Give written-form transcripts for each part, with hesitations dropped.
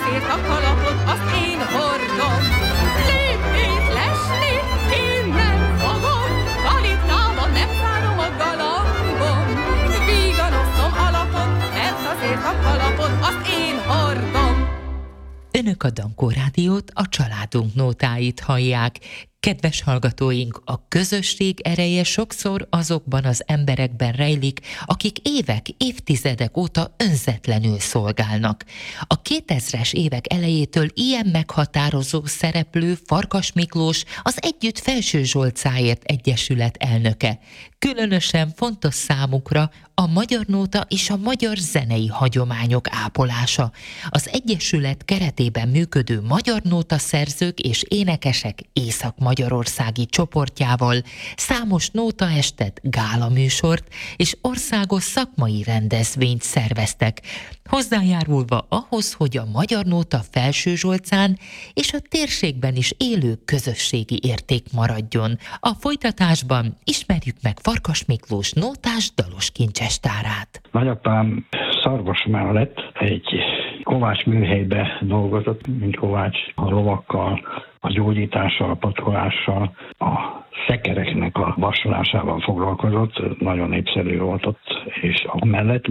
azért a kalapot, azt én hordom. Lépték lesni, én nem fogom, kalitában nem zárom a galambom. Vígan osztom alapot, mert azért a kalapot, azt én hordom. Önök a Dankó Rádiót, a családunk nótáit hallják. Kedves hallgatóink, a közösség ereje sokszor azokban az emberekben rejlik, akik évek, évtizedek óta önzetlenül szolgálnak. A 2000-es évek elejétől ilyen meghatározó szereplő Farkas Miklós, az Együtt Felsőzsolcáért Egyesület elnöke. Különösen fontos számukra a magyar nóta és a magyar zenei hagyományok ápolása. Az Egyesület keretében működő magyar nóta szerzők és énekesek észak-magyarországi csoportjával számos nótaestet, gálaműsort és országos szakmai rendezvényt szerveztek, hozzájárulva ahhoz, hogy a magyar nóta Felsőzsolcán és a térségben is élő közösségi érték maradjon. A folytatásban ismerjük meg Farkas Miklós nótás dalos kincsestárát. Nagyapám Szarvas mellett egy kovács műhelybe dolgozott, mint kovács, a lovakkal, a gyógyítással, a patkolással, a szekereknek a vasolásával foglalkozott, nagyon népszerű volt ott, és amellett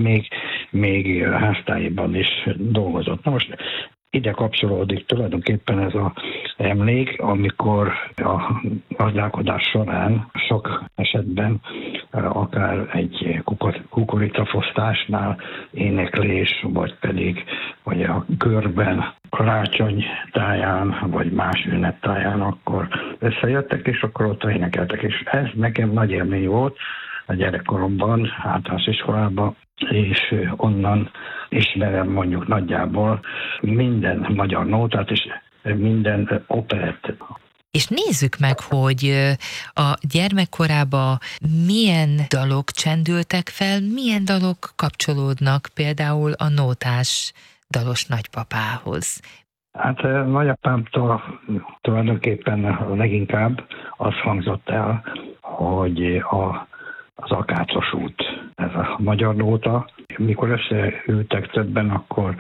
még háztáiban is dolgozott. Na most ide kapcsolódik tulajdonképpen ez az emlék, amikor a gazdálkodás során sok esetben akár egy kukoricafosztásnál éneklés, vagy pedig vagy a körben, karácsony táján, vagy más ünneptáján akkor összejöttek, és akkor ott énekeltek. És ez nekem nagy élmény volt a gyerekkoromban, általános iskolában, és onnan ismerem mondjuk nagyjából minden magyar nótát és minden operettet. És nézzük meg, hogy a gyermekkorában milyen dalok csendültek fel, milyen dalok kapcsolódnak például a nótás dalos nagypapához. Hát nagyapámtól tulajdonképpen leginkább az hangzott el, hogy az Akácos út, ez a magyar nóta. Mikor összeültek többen,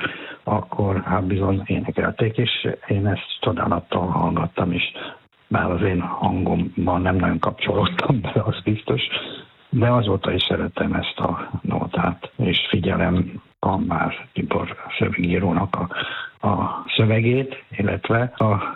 akkor hát bizony énekelték, és én ezt csodálattal hallgattam is. Bár az én hangomban nem nagyon kapcsolódtam bele, az biztos, de azóta is szeretem ezt a nótát, és figyelem Kammár Tibor szövegírónak a szövegét, illetve a